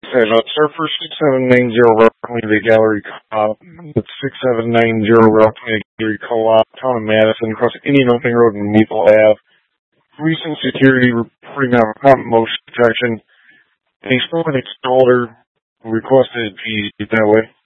Surfer 6790 Rockaway Gallery Co-op. That's 6790 Rockaway Gallery Co-op, Town of Madison, across Indian Opening Road and Maple Ave. Recent security reporting out motion detection. A someone installer requested it be that way.